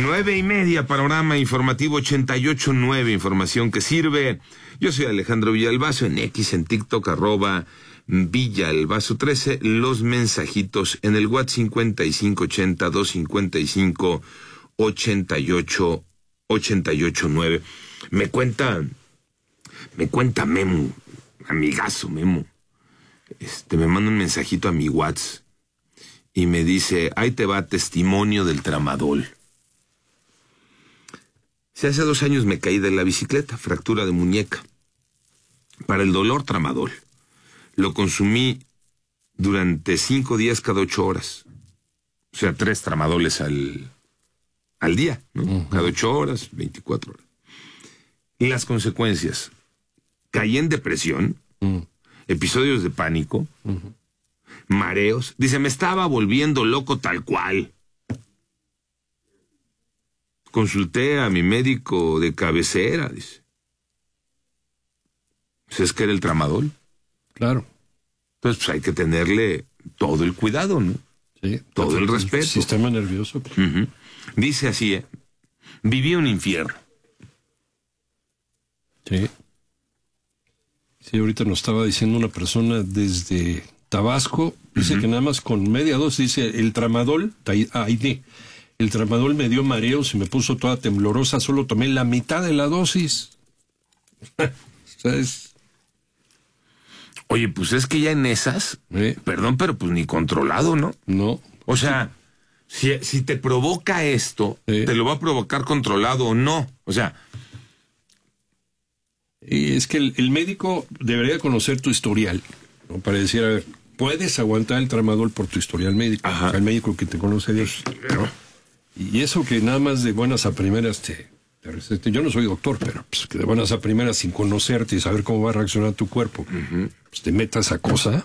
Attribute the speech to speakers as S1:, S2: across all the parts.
S1: 9:30, panorama informativo 88.9, información que sirve. Yo soy Alejandro Villalbazo, en X, en TikTok, @Villalbazo13, los mensajitos en el WhatsApp 5580-255-8889. Me cuenta Memo, amigazo Memo, me manda un mensajito a mi WhatsApp y me dice: ahí te va testimonio del tramadol. Si hace 2 años me caí de la bicicleta, fractura de muñeca. Para el dolor, tramadol. Lo consumí durante 5 días cada 8 horas. O sea, 3 tramadoles al día, ¿no? Uh-huh. Cada 8 horas, 24 horas. Y las consecuencias: caí en depresión, episodios de pánico, mareos. Dice, me estaba volviendo loco tal cual. Consulté a mi médico de cabecera, dice. Pues es que era el tramadol.
S2: Claro.
S1: Entonces, pues hay que tenerle todo el cuidado, ¿no?
S2: Sí.
S1: Todo el respeto.
S2: Sistema nervioso. Pues.
S1: Uh-huh. Dice así, viví un infierno.
S2: Sí. Sí, ahorita nos estaba diciendo una persona desde Tabasco, dice que nada más con media dosis, dice, el tramadol, el tramadol me dio mareos y me puso toda temblorosa, solo tomé la mitad de la dosis. ¿Sabes?
S1: Oye, pues es que ya en esas, perdón, pero pues ni controlado, ¿no?
S2: No.
S1: O sea, si te provoca esto, te lo va a provocar controlado o no. O sea...
S2: Y es que el médico debería conocer tu historial, ¿no? Para decir, a ver, puedes aguantar el tramadol por tu historial médico.
S1: Ajá.
S2: O sea, el médico que te conoce de eso. Y eso que nada más de buenas a primeras te recete. Yo no soy doctor, pero pues, que de buenas a primeras, sin conocerte y saber cómo va a reaccionar tu cuerpo, pues te metas esa cosa.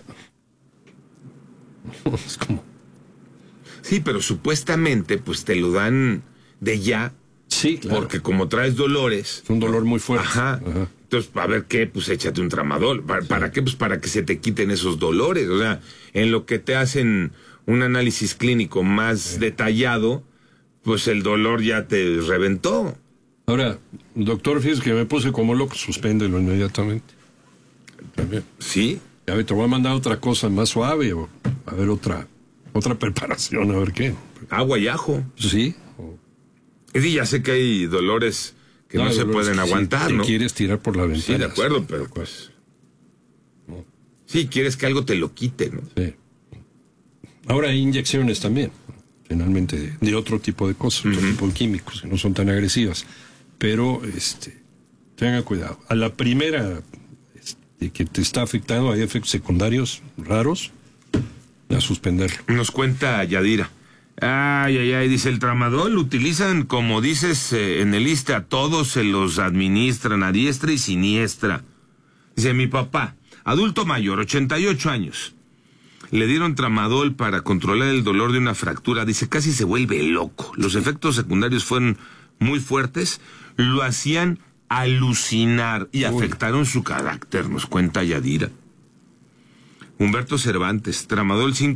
S2: Es como...
S1: Sí, pero supuestamente pues te lo dan de ya.
S2: Sí, claro.
S1: Porque como traes dolores...
S2: Es un dolor muy fuerte.
S1: Ajá. Entonces, a ver qué, pues échate un tramadol. ¿Para qué? Pues para que se te quiten esos dolores. O sea, en lo que te hacen un análisis clínico más detallado, pues el dolor ya te reventó.
S2: Ahora, doctor, fíjese que me puse como loco, suspéndelo inmediatamente. También.
S1: ¿Sí?
S2: A ver, te voy a mandar otra cosa más suave, o a ver otra preparación, a ver qué.
S1: Agua y ajo.
S2: Sí.
S1: Y ya sé que hay dolores que no se pueden aguantar, ¿no?
S2: Si quieres tirar por la ventana.
S1: Sí, de acuerdo, pero pues... No. Sí, quieres que algo te lo quite, ¿no?
S2: Sí. Ahora hay inyecciones también, finalmente, de otro tipo de cosas, otro tipo de químicos, que no son tan agresivas. Pero, tengan cuidado. A la primera que te está afectando, hay efectos secundarios raros, a suspenderlo.
S1: Nos cuenta Yadira. Ay, dice, el tramadol lo utilizan, como dices en el ISSSTE, a todos se los administran a diestra y siniestra. Dice, mi papá, adulto mayor, 88 años, le dieron tramadol para controlar el dolor de una fractura. Dice, casi se vuelve loco. Los efectos secundarios fueron muy fuertes, lo hacían alucinar y afectaron su carácter, nos cuenta Yadira. Humberto Cervantes, tramadol 5